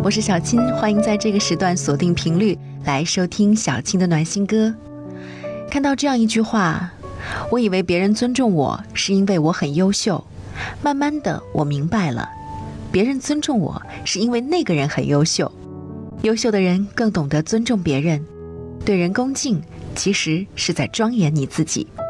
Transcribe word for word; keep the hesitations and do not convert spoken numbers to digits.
我是小青，欢迎在这个时段锁定频率来收听小青的暖心歌。看到这样一句话，我以为别人尊重我是因为我很优秀，慢慢的我明白了，别人尊重我是因为那个人很优秀。优秀的人更懂得尊重别人，对人恭敬其实是在庄严你自己。